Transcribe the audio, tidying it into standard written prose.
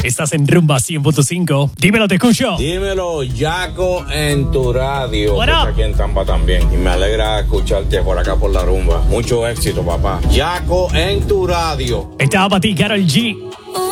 Estás en Rumba 100.5. Dímelo, te escucho. Dímelo, Yaco, en tu radio. What up? Aquí en Tampa también. Y me alegra escucharte por acá por la rumba. Mucho éxito, papá. Yaco, en tu radio. Estaba para ti, Karol G.